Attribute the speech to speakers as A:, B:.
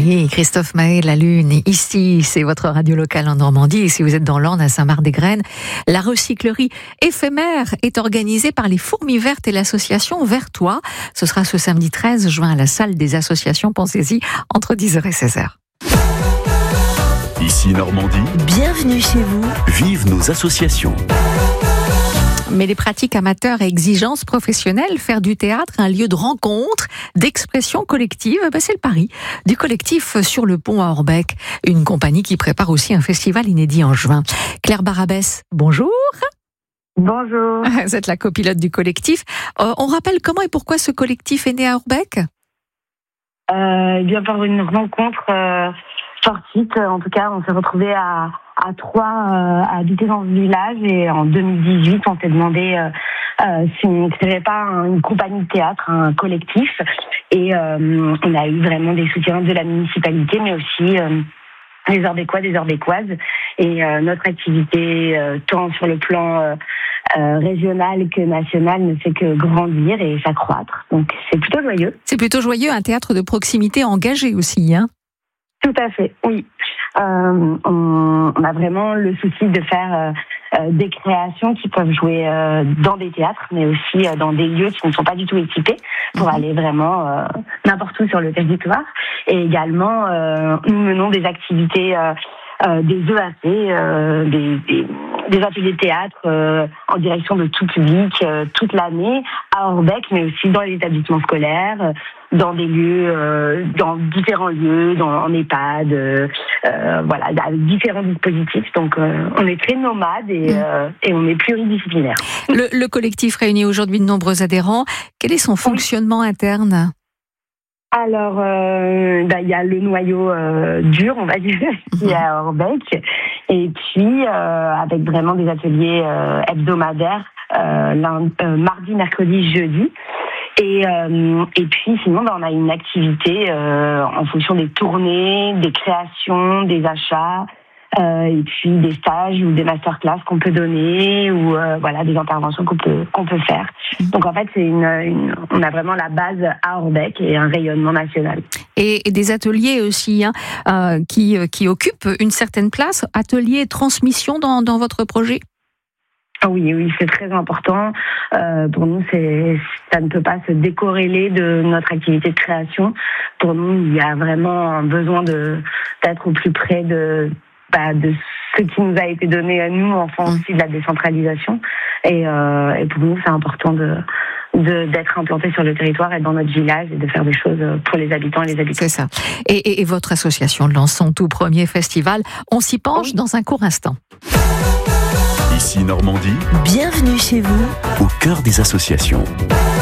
A: Oui, Christophe Mahé, La Lune. Ici, c'est votre radio locale en Normandie. Et si vous êtes dans l'Orne, à Saint-Marc-des-Graines, la recyclerie éphémère est organisée par les Fourmis Vertes et l'association Vertois. Ce sera ce samedi 13 juin à la salle des associations, pensez-y, entre 10h et 16h.
B: Ici Normandie.
C: Bienvenue chez vous.
B: Vive nos associations.
A: Mais les pratiques amateurs et exigences professionnelles, faire du théâtre un lieu de rencontre, d'expression collective, c'est le pari du collectif Sur le Pont à Orbec, une compagnie qui prépare aussi un festival inédit en juin. Claire Barabès, bonjour.
D: Bonjour.
A: Vous êtes la copilote du collectif. On rappelle comment et pourquoi ce collectif est né à Orbec ?
D: Bien par une rencontre fortuite. En tout cas, on s'est retrouvés à Troyes à habiter dans ce village et en 2018, on s'est demandé si on ne créerait pas une compagnie de théâtre, un collectif. Et on a eu vraiment des soutiens de la municipalité, mais aussi les Orbécois, des Orbécoises. Et notre activité, tant sur le plan régional que national, ne fait que grandir et s'accroître. Donc c'est plutôt joyeux.
A: C'est plutôt joyeux, un théâtre de proximité engagé aussi, hein ?
D: Tout à fait, oui. On a vraiment le souci de faire des créations qui peuvent jouer dans des théâtres, mais aussi dans des lieux qui ne sont pas du tout équipés pour aller vraiment n'importe où sur le territoire. Et également, nous menons des activités, des EAC, des ateliers de théâtre en direction de tout public toute l'année à Orbec, mais aussi dans les établissements scolaires, dans des lieux, dans différents lieux, en EHPAD, voilà, avec différents dispositifs. Donc, on est très nomade et on est pluridisciplinaire.
A: Le collectif réunit aujourd'hui de nombreux adhérents. Quel est son fonctionnement interne ?
D: Alors, il y a le noyau dur, on va dire, qui est à Orbec, et puis avec vraiment des ateliers hebdomadaires, mardi, mercredi, jeudi. Et puis sinon, on a une activité en fonction des tournées, des créations, des achats, et puis des stages ou des masterclass qu'on peut donner ou voilà, des interventions qu'on peut faire. Donc en fait, on a vraiment la base à Orbec et un rayonnement national.
A: Et des ateliers aussi qui occupent une certaine place, ateliers et transmission dans votre projet.
D: Oui, c'est très important. Pour nous, ça ne peut pas se décorréler de notre activité de création. Pour nous, il y a vraiment un besoin d'être au plus près de ce qui nous a été donné à nous, enfants aussi de la décentralisation. Et pour nous, c'est important d'être implanté sur le territoire et dans notre village et de faire des choses pour les habitants et les habitantes.
A: C'est ça. Et votre association lance son tout premier festival. On s'y penche dans un court instant.
B: Ici Normandie.
C: Bienvenue chez vous.
B: Au cœur des associations.